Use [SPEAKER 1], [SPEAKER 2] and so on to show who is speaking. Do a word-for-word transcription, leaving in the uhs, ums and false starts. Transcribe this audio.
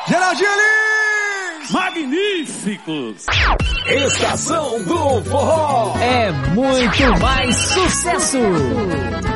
[SPEAKER 1] Geraldinho Lins!
[SPEAKER 2] Magníficos!
[SPEAKER 3] Estação do Forró
[SPEAKER 4] é muito mais sucesso!